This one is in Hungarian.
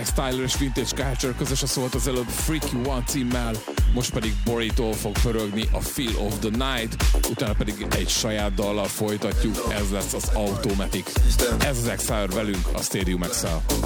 Max Tyler és Vintage Culture közösen szólt az előbb Freaky One címmel, most pedig Borítól fog pörögni a Feel of the Night, utána pedig egy saját dallal folytatjuk, ez lesz az Automatic. Ez az Exile velünk a Stadium Excel.